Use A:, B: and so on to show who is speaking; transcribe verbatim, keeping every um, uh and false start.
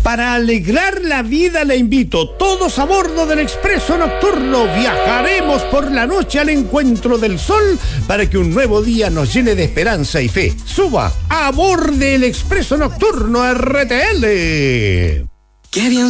A: Para alegrar la vida le invito, todos a bordo del Expreso Nocturno. Viajaremos por la noche al encuentro del sol para que un nuevo día nos llene de esperanza y fe. Suba a bordo del Expreso Nocturno R T L.
B: Qué bien